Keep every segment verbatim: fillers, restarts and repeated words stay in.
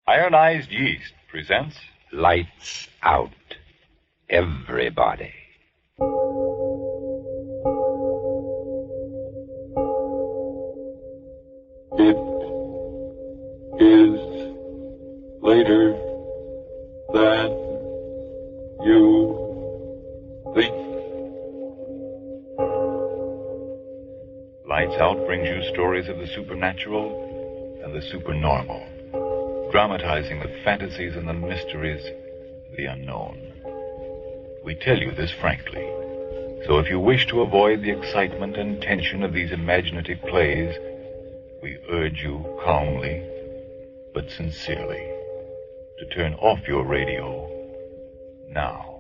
Ironized Yeast presents Lights Out, everybody. It is later than you think. Lights Out brings you stories of the supernatural and the supernormal, dramatizing the fantasies and the mysteries of the unknown. We tell you this frankly, so if you wish to avoid the excitement and tension of these imaginative plays, we urge you calmly, but sincerely, to turn off your radio now.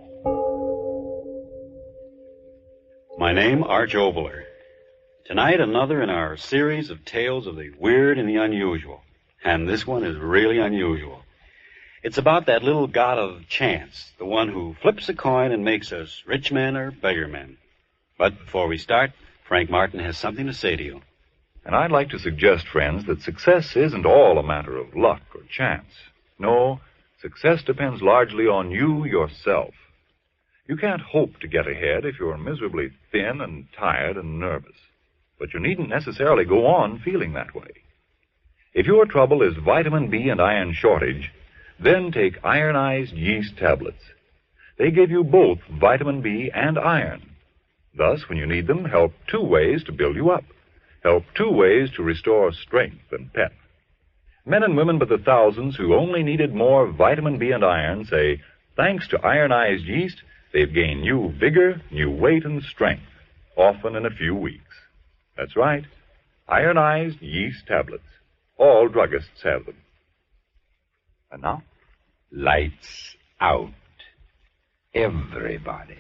My name, Arch Oboler. Tonight, another in our series of tales of the weird and the unusual. And this one is really unusual. It's about that little god of chance, the one who flips a coin and makes us rich men or beggar men. But before we start, Frank Martin has something to say to you. And I'd like to suggest, friends, that success isn't all a matter of luck or chance. No, success depends largely on you yourself. You can't hope to get ahead if you're miserably thin and tired and nervous. But you needn't necessarily go on feeling that way. If your trouble is vitamin B and iron shortage, then take ironized yeast tablets. They give you both vitamin B and iron. Thus, when you need them, help two ways to build you up. Help two ways to restore strength and pep. Men and women by the thousands who only needed more vitamin B and iron say, thanks to ironized yeast, they've gained new vigor, new weight, and strength, often in a few weeks. That's right, ironized yeast tablets. All druggists have them. And now, Lights Out, everybody.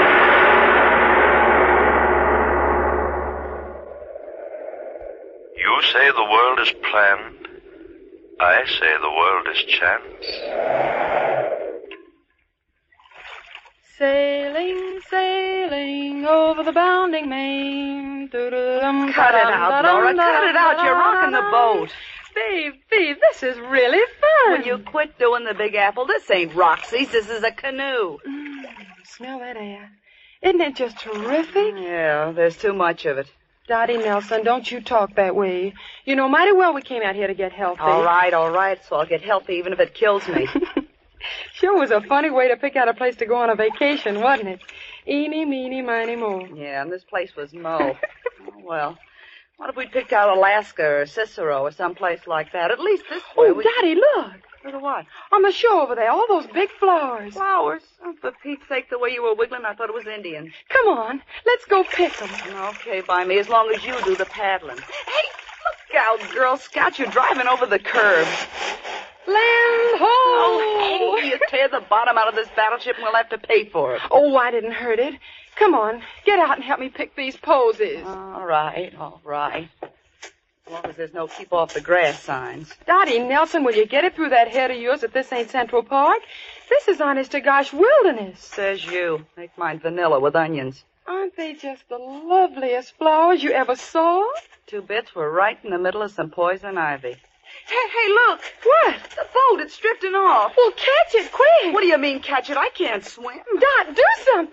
You say the world is planned. I say the world is chance. Sailing, sailing over the bounding main. Cut it out, Laura. Cut it out. You're rocking the boat. Babe, babe, this is really fun. Will you quit doing the Big Apple? This ain't Roxy's. This is a canoe. Mm, smell that air. Isn't it just terrific? Yeah, there's too much of it. Dottie Nelson, don't you talk that way. You know mighty well we came out here to get healthy. All right, all right. So I'll get healthy even if it kills me. Sure was a funny way to pick out a place to go on a vacation, wasn't it? Eeny, meeny, miny, mo. Yeah, and this place was mo. Oh, well, what if we picked out Alaska or Cicero or someplace like that? At least this way Oh, we... Daddy, look. Look at what? On the shore over there, all those big flowers. Flowers? Oh, for Pete's sake, the way you were wiggling, I thought it was Indian. Come on, let's go pick them. Okay, by me, as long as you do the paddling. Hey, look out, Girl Scout. You're driving over the curb. Land ho! Oh, hey, you tear the bottom out of this battleship and we'll have to pay for it. Oh, I didn't hurt it. Come on, get out and help me pick these posies. All right, all right. As long as there's no keep off the grass signs. Dottie Nelson, will you get it through that head of yours that this ain't Central Park? This is honest to gosh wilderness. Says you. Make mine vanilla with onions. Aren't they just the loveliest flowers you ever saw? Two bits were right in the middle of some poison ivy. Hey, hey, look. What? The boat, it's drifting off. Well, catch it quick. What do you mean, catch it? I can't swim. Dot, do something.